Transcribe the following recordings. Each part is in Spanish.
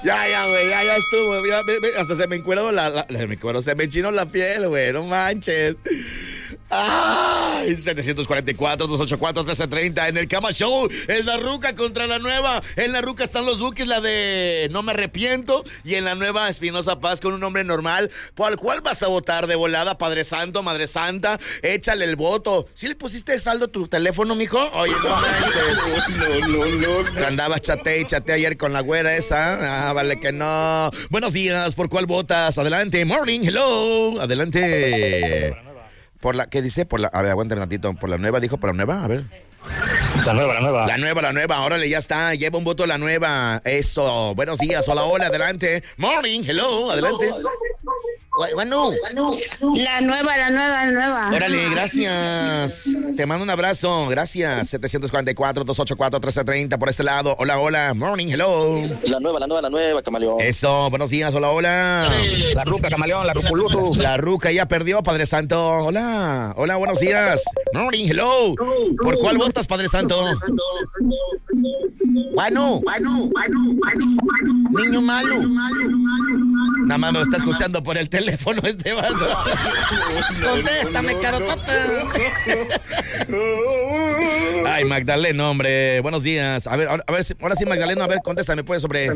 Ya, güey, ya estuvo. Ya, hasta se me encueró se me enchinó la piel, güey, no manches. ¡Ay! 744-284-1330 en el Cama Show. Es la Ruca contra la Nueva. En la Ruca están los Bukis, la de No Me Arrepiento. Y en la Nueva, Espinosa Paz con un nombre normal. ¿Por cuál vas a votar de volada? Padre Santo, Madre Santa, échale el voto. ¿Sí le pusiste saldo a tu teléfono, mijo? Oye, no manches. No. Andaba chate ayer con la güera esa. Vale que no. Buenos días, ¿por cuál votas? Adelante, morning, hello. Adelante. Por la, ¿qué dice? Por la, a ver, aguántame un ratito. ¿Por la Nueva? ¿Dijo por la Nueva? A ver. La nueva. La nueva. Órale, ya está. Lleva un voto la Nueva. Eso. Buenos días. Hola. Adelante. Morning. Hello. Adelante. Bueno. La nueva. Órale, gracias. Te mando un abrazo. Gracias. 744-284-1330 por este lado. Hola. Morning. Hello. La nueva, camaleón. Eso. Buenos días. Hola. La Ruca, camaleón, la Ruculutu. La Ruca ya perdió, Padre Santo. Hola, buenos días. Morning, hello. ¿Por cuál votas, Padre Santo? Bueno. Niño malo. Nada más me está escuchando por el teléfono este vaso. Contéstame, carotota. Ay, Magdalena, hombre. Buenos días. A ver, ahora sí, Magdalena, a ver, contéstame pues sobre...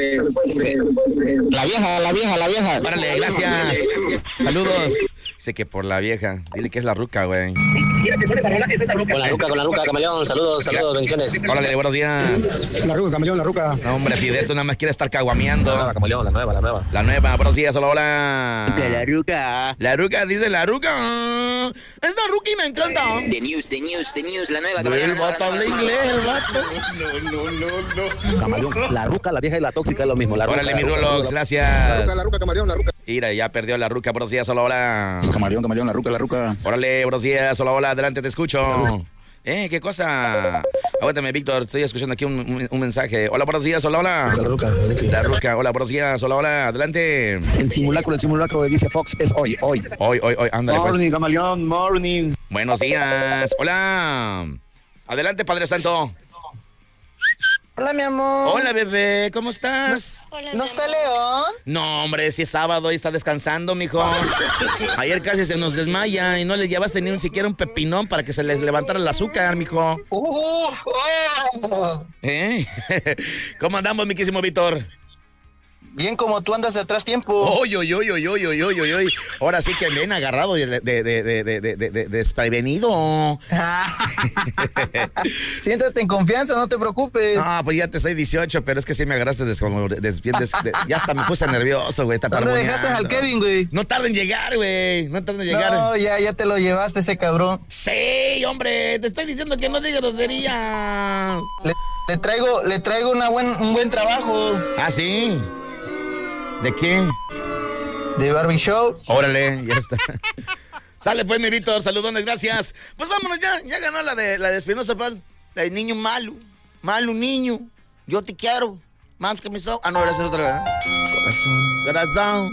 La vieja. Órale, gracias. Saludos. Sé que por la vieja. Dile que es la Ruca, güey. Con la Ruca, camaleón. Saludos, bendiciones. Órale, buenos días. La Ruca, camaleón, la Ruca. No, hombre, Fidel, tú nada más quieres estar caguameando. La nueva, camaleón, la nueva. La Nueva, buenos días, hola. De la Ruca. La Ruca, dice la Ruca. Es la Ruca y me encanta. The news, la nueva, El camaleón. vato habla inglés, el vato. No. Camaleón, la Ruca, la vieja y la tóxica es lo mismo. Órale, mi Rulox, gracias. La Ruca, camaleón, la Ruca. Mira, ya perdió la Ruca, buenos días, hola. Camaleón, la Ruca. Órale, buenos días, hola, adelante, te escucho. ¿Qué cosa? Aguántame, Víctor, estoy escuchando aquí un mensaje. Hola, buenos días, hola. La Ruca. La Ruca, hola, buenos días, hola, adelante. El simulacro dice Fox es hoy. Hoy, ándale pues. Morning, camaleón, morning. Buenos días, hola. Adelante, Padre Santo. Hola, mi amor. Hola, bebé, ¿cómo estás? ¿No está León? No, hombre, si es sábado y está descansando, mijo. Ayer casi se nos desmaya y no le llevaste ni siquiera un pepinón para que se le levantara el azúcar, mijo. ¿Cómo andamos, miquísimo Víctor? Bien como tú andas de atrás tiempo. Oy. Ahora sí que me han agarrado de desprevenido. Siéntate en confianza, no te preocupes. Ah, pues ya te soy 18, pero es que sí me agarraste ya hasta me puse nervioso, güey. ¿Dónde dejaste al Kevin, güey? No tarda en llegar, güey. No, ya te lo llevaste ese cabrón. Sí, hombre, te estoy diciendo que no digas grosería. Le traigo un buen trabajo. ¿Ah, sí? ¿De qué? De Barbie Show. Órale, ya está. Sale pues, mi Víctor, saludones, gracias. Pues vámonos ya ganó la de Espinosa Paz. La de niño malo. Malo niño. Yo te quiero. Más que mis ojos. Ah, no, esa es otra. Corazón.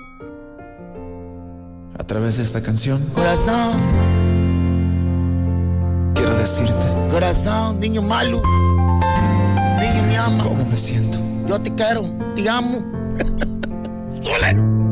A través de esta canción Corazón. quiero decirte Corazón, niño malo. Niño me ama. cómo me siento. Yo te quiero, te amo. ¡Súbele!